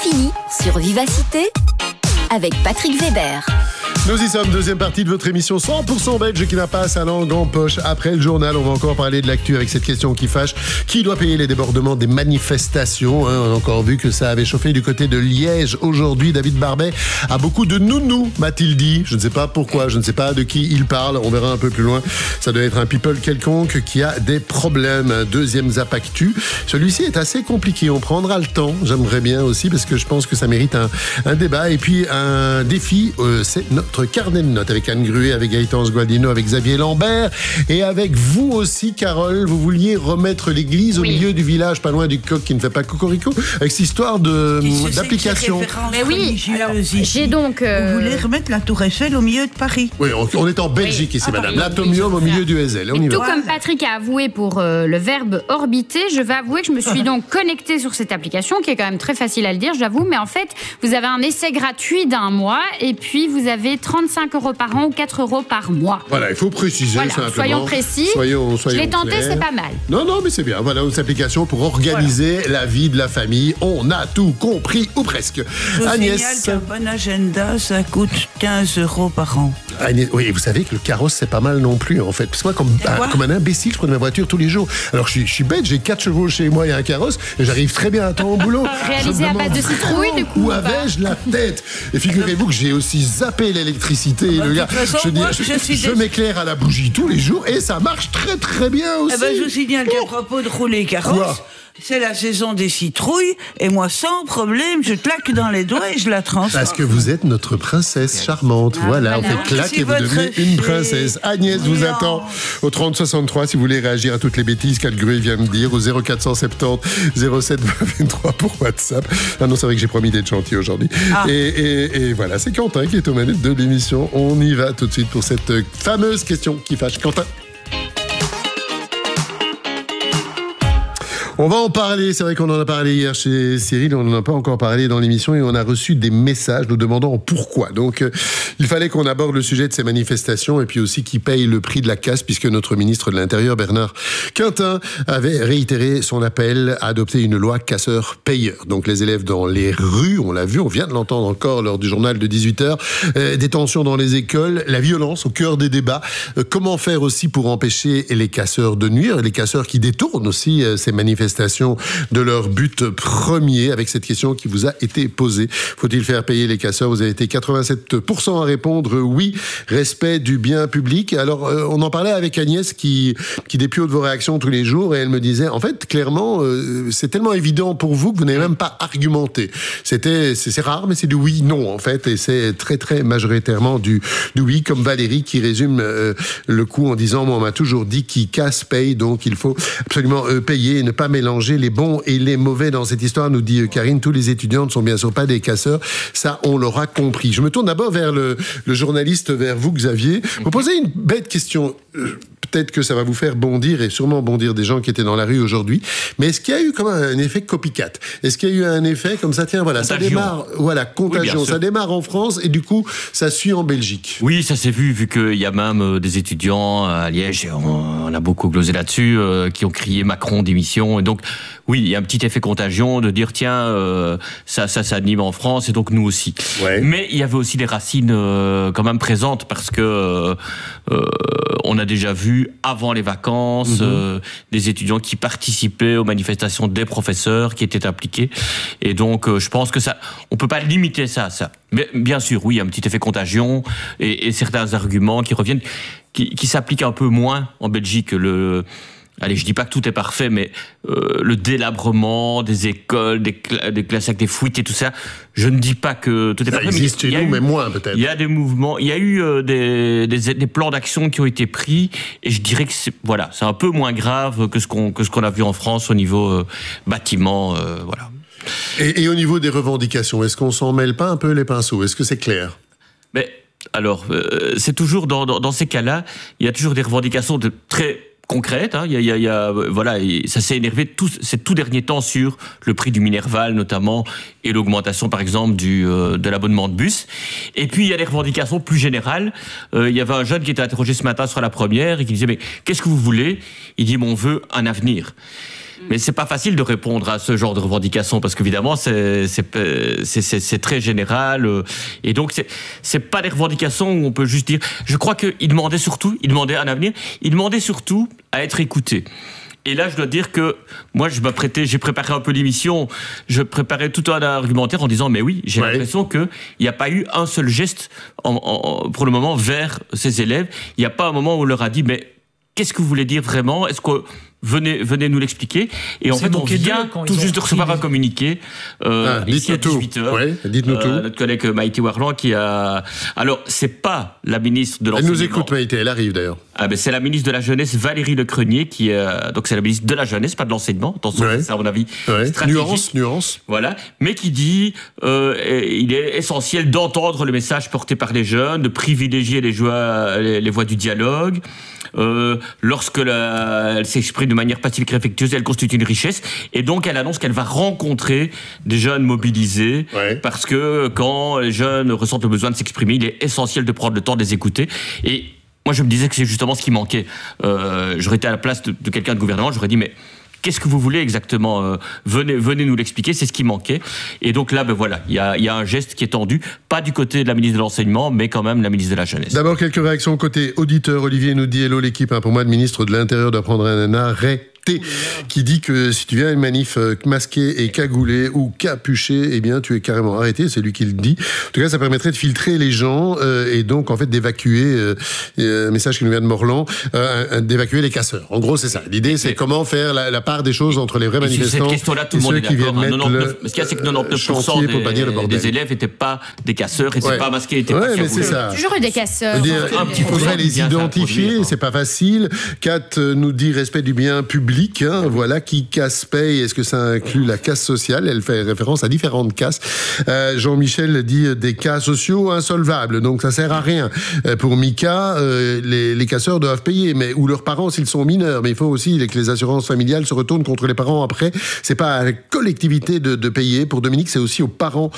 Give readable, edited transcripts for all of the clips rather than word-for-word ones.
fini sur Vivacité avec Patrick Weber. Nous y sommes, deuxième partie de votre émission 100% belge qui n'a pas sa langue en poche. Après le journal, on va encore parler de l'actu avec cette question qui fâche. Qui doit payer les débordements des manifestations, On a encore vu que ça avait chauffé du côté de Liège. Aujourd'hui, David Barbet a beaucoup de nounous, m'a-t-il dit. Je ne sais pas pourquoi, je ne sais pas de qui il parle. On verra un peu plus loin. Ça doit être un people quelconque qui a des problèmes. Deuxième Zap Actu. Celui-ci est assez compliqué. On prendra le temps. J'aimerais bien aussi parce que je pense que ça mérite un débat. Et puis un défi, c'est notre carnet de notes avec Anne Gruet, avec Gaëtan Sgualdino, avec Xavier Lambert et avec vous aussi, Carole. Vous vouliez remettre l'église au milieu du village, pas loin du coq qui ne fait pas cocorico, avec cette histoire d'application. Mais oui, alors, j'ai donc... Vous voulez remettre la Tour Eiffel au milieu de Paris? Oui, on est en Belgique ici, madame. L'atomium au milieu du Hesel. On y va. Tout comme Patrick a avoué pour le verbe orbiter, je vais avouer que je me suis donc connectée sur cette application, qui est quand même très facile à le dire, j'avoue, mais en fait, vous avez un essai gratuit d'1 mois, et puis vous avez 35 € par an ou 4 € par mois. Voilà, il faut préciser simplement. Soyons précis. Soyons je l'ai tenté, clairs. c'est pas mal. Non, mais c'est bien. Voilà, une application pour organiser la vie de la famille. On a tout compris, ou presque. Je Agnès. signale qu'un bon agenda, ça coûte 15 € par an. Agnès, oui, et vous savez que le carrosse, c'est pas mal non plus, en fait. Parce que moi, comme un imbécile, je prends ma voiture tous les jours. Alors, je suis bête, j'ai 4 chevaux chez moi et un carrosse, et j'arrive très bien à temps au boulot. Réalisé à base de citrouille, du coup. Où avais-je la tête? Et figurez-vous que j'ai aussi zappé l'électricité. Le gars, je m'éclaire à la bougie tous les jours et ça marche très très bien aussi. Je vous signale qu'à propos de rouler carrosse, c'est la saison des citrouilles et moi sans problème je claque dans les doigts et je la transforme. Parce que vous êtes notre princesse charmante. Voilà, on fait claque et vous devenez une princesse. Agnès vous attend au 3063 si vous voulez réagir à toutes les bêtises qu'Anne Gruet vient de dire, au 0470 07 23 pour WhatsApp. Ah non, c'est vrai que j'ai promis d'être gentil aujourd'hui. Et voilà, c'est Quentin qui est aux manettes de l'émission. On y va tout de suite pour cette fameuse question qui fâche. Quentin. On va en parler, c'est vrai qu'on en a parlé hier chez Cyril, on n'en a pas encore parlé dans l'émission et on a reçu des messages nous demandant pourquoi. Donc il fallait qu'on aborde le sujet de ces manifestations et puis aussi qui paye le prix de la casse puisque notre ministre de l'Intérieur, Bernard Quintin, avait réitéré son appel à adopter une loi casseur-payeur. Donc les élèves dans les rues, on l'a vu, on vient de l'entendre encore lors du journal de 18h, des tensions dans les écoles, la violence au cœur des débats, comment faire aussi pour empêcher les casseurs de nuire, les casseurs qui détournent aussi ces manifestations de leur but premier, avec cette question qui vous a été posée. Faut-il faire payer les casseurs? Vous avez été 87% à répondre oui, respect du bien public. Alors, on en parlait avec Agnès qui dépiote vos réactions tous les jours et elle me disait, en fait, clairement, c'est tellement évident pour vous que vous n'avez même pas argumenté. C'est rare, mais c'est du oui-non, en fait, et c'est très, très majoritairement du oui, comme Valérie qui résume le coup en disant, moi, on m'a toujours dit qui casse paye, donc il faut absolument payer et ne pas mélanger les bons et les mauvais dans cette histoire, nous dit Karine. Tous les étudiants ne sont bien sûr pas des casseurs. Ça, on l'aura compris. Je me tourne d'abord vers le journaliste, vers vous, Xavier. Vous posez une bête question. Peut-être que ça va vous faire bondir et sûrement bondir des gens qui étaient dans la rue aujourd'hui. Mais est-ce qu'il y a eu comme un effet copycat? Est-ce qu'il y a eu un effet comme ça? Tiens, voilà, contagion. Ça démarre, voilà, contagion. Oui, ça démarre en France et du coup, ça suit en Belgique. Oui, ça s'est vu qu'il y a même des étudiants à Liège, et on a beaucoup glosé là-dessus, qui ont crié Macron démission. Et donc, oui, il y a un petit effet contagion de dire, tiens, ça s'anime en France et donc nous aussi. Ouais. Mais il y avait aussi des racines quand même présentes parce que on a déjà vu avant les vacances des étudiants qui participaient aux manifestations des professeurs qui étaient impliqués. Et donc, je pense que ça, on peut pas limiter ça. Mais bien sûr, oui, il y a un petit effet contagion et certains arguments qui reviennent, qui s'appliquent un peu moins en Belgique. Allez, je dis pas que tout est parfait, mais le délabrement des écoles, des classes avec des fuites et tout ça, je ne dis pas que tout est parfait. Ça existe chez nous, mais moins peut-être. Il y a des mouvements, il y a eu des plans d'action qui ont été pris, et je dirais que c'est un peu moins grave que ce qu'on a vu en France au niveau bâtiment, voilà. Et au niveau des revendications, est-ce qu'on s'en mêle pas un peu les pinceaux? Est-ce que c'est clair? Mais alors, c'est toujours dans ces cas-là, il y a toujours des revendications très concrète, hein. Voilà, ça s'est énervé ces tout derniers temps sur le prix du Minerval notamment et l'augmentation par exemple de l'abonnement de bus. Et puis il y a des revendications plus générales. Il y avait un jeune qui était interrogé ce matin sur la première et qui disait mais qu'est-ce que vous voulez? Il dit on veut un avenir. Mais c'est pas facile de répondre à ce genre de revendications parce qu'évidemment c'est très général et donc c'est pas des revendications où on peut juste dire. Je crois qu'il demandait un avenir, il demandait surtout à être écouté. Et là, je dois dire que moi, j'ai préparé un peu l'émission, je préparais tout un argumentaire en disant, mais oui, j'ai l'impression qu'il n'y a pas eu un seul geste pour le moment vers ces élèves. Il n'y a pas un moment où on leur a dit, mais qu'est-ce que vous voulez dire vraiment ? Est-ce que venez nous l'expliquer. Et en fait, on vient tout juste de recevoir un communiqué ici à 18h. Ouais, dites-nous tout. Notre collègue Maïté Warland qui a... Alors, c'est pas la ministre de l'enseignement. Elle nous écoute, Maïté, elle arrive d'ailleurs. Ah ben, c'est la ministre de la Jeunesse, Valérie Lecrenier, qui donc c'est la ministre de la Jeunesse, pas de l'enseignement. Attention, c'est à mon avis stratégique. Nuance. Voilà. Mais qui dit il est essentiel d'entendre le message porté par les jeunes, de privilégier les voies du dialogue. Lorsque elle s'exprime de manière pacifique et respectueuse, elle constitue une richesse. Et donc, elle annonce qu'elle va rencontrer des jeunes mobilisés parce que quand les jeunes ressentent le besoin de s'exprimer, il est essentiel de prendre le temps de les écouter. Et moi, je me disais que c'est justement ce qui manquait. J'aurais été à la place de quelqu'un de gouvernement, j'aurais dit, mais qu'est-ce que vous voulez exactement ? Venez nous l'expliquer, c'est ce qui manquait. Et donc là, ben voilà, il y a un geste qui est tendu, pas du côté de la ministre de l'Enseignement, mais quand même la ministre de la Jeunesse. D'abord, quelques réactions côté auditeur. Olivier nous dit « Hello l'équipe, pour moi, le ministre de l'Intérieur doit prendre un arrêt ». Qui dit que si tu viens à une manif masqué et cagoulé ou capuché, eh bien tu es carrément arrêté, c'est lui qui le dit. En tout cas, ça permettrait de filtrer les gens et donc en fait d'évacuer, un message qui nous vient de Morland, d'évacuer les casseurs. En gros, c'est ça. L'idée, c'est comment faire la part des choses entre les vrais manifestants cette question-là, tout le monde est d'accord. Ce qu'il y a, c'est que 99% des élèves n'étaient pas des casseurs, n'étaient pas masqués, n'étaient pas cagoulés. Il y a toujours eu des casseurs. Il faudrait les identifier, c'est pas facile. Kat nous dit respect du bien public. Voilà, qui casse paye. Est-ce que ça inclut la casse sociale ? Elle fait référence à différentes casses. Jean-Michel dit des cas sociaux insolvables, donc ça sert à rien. Pour Mika, les casseurs doivent payer, mais ou leurs parents s'ils sont mineurs. Mais il faut aussi que les assurances familiales se retournent contre les parents après. C'est pas à la collectivité de payer. Pour Dominique, c'est aussi aux parents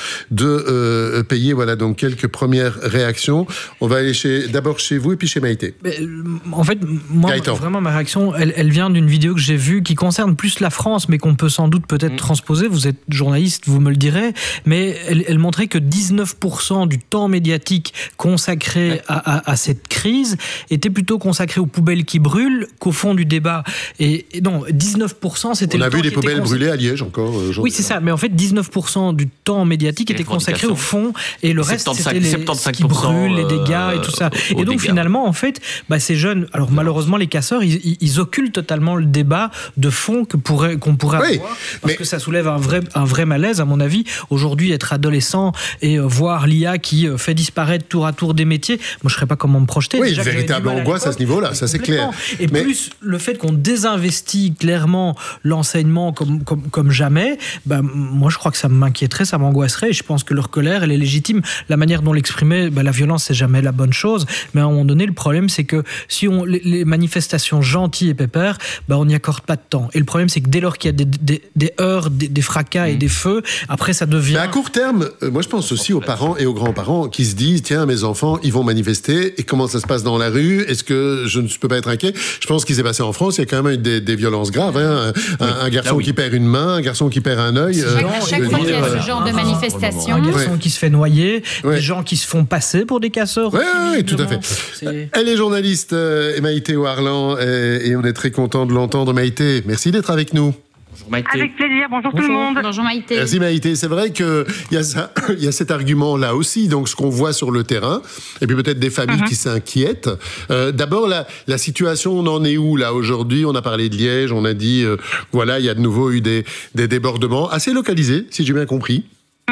de payer. Voilà, donc quelques premières réactions. On va aller d'abord chez vous et puis chez Maïté. En fait, moi, vraiment, ma réaction, elle vient d'une vidéo que j'ai vue qui concerne plus la France, mais qu'on peut sans doute peut-être transposer. Vous êtes journaliste, vous me le direz, mais elle montrait que 19% du temps médiatique consacré à cette crise était plutôt consacré aux poubelles qui brûlent qu'au fond du débat. Et non, 19% c'était le temps. On a vu des poubelles brûlées à Liège encore. Oui, c'est ça. Mais en fait, 19% du temps médiatique était consacré au fond et le reste, c'était ce qui brûle, les dégâts et tout ça. Et donc, finalement, en fait, ces jeunes, alors malheureusement, les casseurs, ils occultent totalement le débat de fond qu'on pourrait avoir, parce que ça soulève un vrai malaise, à mon avis. Aujourd'hui, être adolescent et voir l'IA qui fait disparaître tour à tour des métiers, moi, je ne saurais pas comment me projeter. Oui, une véritable angoisse à ce niveau-là, ça c'est clair. Et plus le fait qu'on désinvestit clairement l'enseignement comme jamais, moi, je crois que ça m'inquiéterait, ça m'angoisserait, et je pense que leur colère, elle est légitime. La manière dont l'exprimer, la violence, c'est jamais la bonne chose, mais à un moment donné, le problème, c'est que si les manifestations gentilles et pépères, on n'y accorde pas de temps. Et le problème, c'est que dès lors qu'il y a des heurts, des fracas et des feux, après, ça devient... Mais à court terme, moi, je pense aussi aux parents et aux grands-parents qui se disent, tiens, mes enfants, ils vont manifester, et comment ça se passe dans la rue ? Est-ce que je ne peux pas être inquiet ? Je pense qu'il s'est passé en France, il y a quand même eu des violences graves. Un garçon qui perd une main, un garçon qui perd un œil. Chaque fois qu'il y a ce genre de manifestation... Un garçon qui se fait noyer, des gens qui se font passer pour des casseurs. Oui, tout à fait. Elle est journaliste, Maïté Warland, et on est très content de l'entendre. Maïté, merci d'être avec nous. Bonjour Maïté. Avec plaisir, bonjour tout le monde. Bonjour Maïté. Merci Maïté. C'est vrai qu'il y a cet argument-là aussi, donc ce qu'on voit sur le terrain, et puis peut-être des familles qui s'inquiètent. D'abord, la situation, on en est où là aujourd'hui ? On a parlé de Liège, on a dit, voilà, il y a de nouveau eu des débordements, assez localisés, si j'ai bien compris.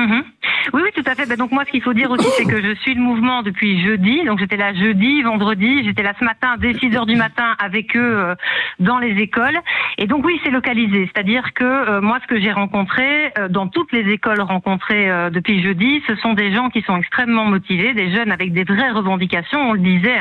Oui, tout à fait. Donc moi, ce qu'il faut dire aussi, c'est que je suis le mouvement depuis jeudi. Donc j'étais là jeudi, vendredi. J'étais là ce matin dès 6h du matin avec eux dans les écoles. Et donc oui, c'est localisé. C'est-à-dire que moi, ce que j'ai rencontré dans toutes les écoles rencontrées depuis jeudi, ce sont des gens qui sont extrêmement motivés, des jeunes avec des vraies revendications. On le disait,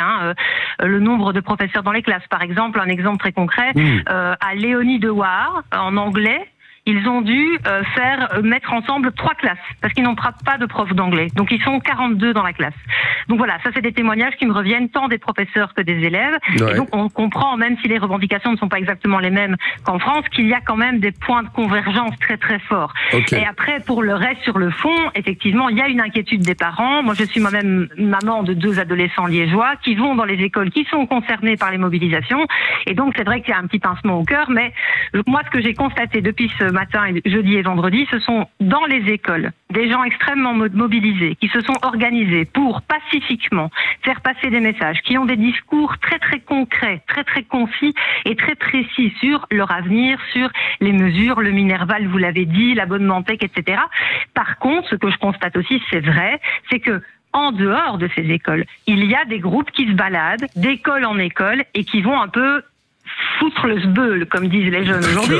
le nombre de professeurs dans les classes. Par exemple, un exemple très concret, à Léonie Dewar, en anglais, ils ont dû mettre ensemble 3 classes, parce qu'ils n'ont pas de prof d'anglais. Donc ils sont 42 dans la classe. Donc voilà, ça c'est des témoignages qui me reviennent tant des professeurs que des élèves. Ouais. Et donc on comprend, même si les revendications ne sont pas exactement les mêmes qu'en France, qu'il y a quand même des points de convergence très très forts. Okay. Et après, pour le reste, sur le fond, effectivement, il y a une inquiétude des parents. Moi, je suis moi-même maman de 2 adolescents liégeois qui vont dans les écoles qui sont concernées par les mobilisations. Et donc c'est vrai qu'il y a un petit pincement au cœur, mais moi, ce que j'ai constaté depuis ce matin, jeudi et vendredi, ce sont dans les écoles des gens extrêmement mobilisés, qui se sont organisés pour pacifiquement faire passer des messages, qui ont des discours très très concrets, très très concis et très précis sur leur avenir, sur les mesures, le Minerval, vous l'avez dit, l'abonnement PEC, etc. Par contre, ce que je constate aussi, c'est vrai, c'est que en dehors de ces écoles, il y a des groupes qui se baladent d'école en école et qui vont un peu foutre le sbeul, comme disent les jeunes aujourd'hui.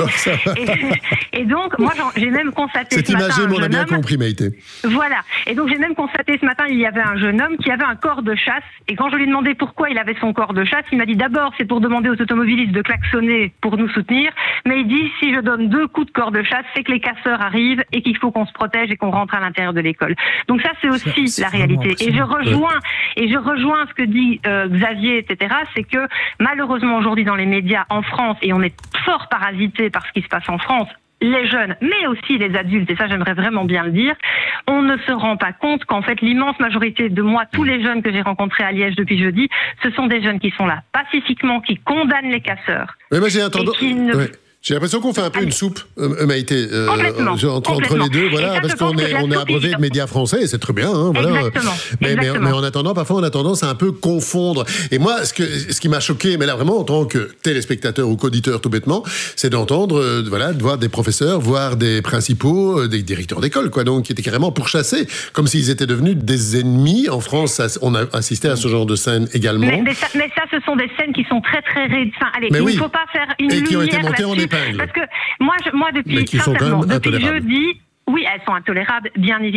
Et donc, moi, j'ai même constaté cette image, on a bien compris, Maïté. Voilà. Et donc, j'ai même constaté ce matin, il y avait un jeune homme qui avait un corps de chasse. Et quand je lui ai demandé pourquoi il avait son corps de chasse, il m'a dit d'abord, c'est pour demander aux automobilistes de klaxonner pour nous soutenir. Mais il dit, si je donne 2 coups de corps de chasse, c'est que les casseurs arrivent et qu'il faut qu'on se protège et qu'on rentre à l'intérieur de l'école. Donc ça, c'est aussi la réalité. Et je rejoins ce que dit Xavier, etc. C'est que malheureusement, aujourd'hui, dans les médias en France, et on est fort parasité par ce qui se passe en France, les jeunes, mais aussi les adultes, et ça j'aimerais vraiment bien le dire, on ne se rend pas compte qu'en fait l'immense majorité de moi, tous les jeunes que j'ai rencontrés à Liège depuis jeudi, ce sont des jeunes qui sont là pacifiquement, qui condamnent les casseurs. Mais moi j'ai J'ai l'impression qu'on fait un peu une soupe, Maïté, entre les deux, voilà, parce qu'on est abreuvé de médias français, et c'est très bien, hein, voilà. Mais en attendant, parfois on a tendance à un peu confondre. Et moi, ce qui m'a choqué, mais là vraiment en tant que téléspectateur ou qu'auditeur tout bêtement, c'est d'entendre, de voir des professeurs, voir des principaux, des directeurs d'école, quoi, donc qui étaient carrément pourchassés, comme s'ils étaient devenus des ennemis. En France, on a assisté à ce genre de scène également. Mais ça, ce sont des scènes qui sont très très raides. Enfin, allez, il ne faut pas faire une lumière qui ont été montées en épingle. Parce que moi depuis jeudi, oui, elles sont intolérables, bien évidemment.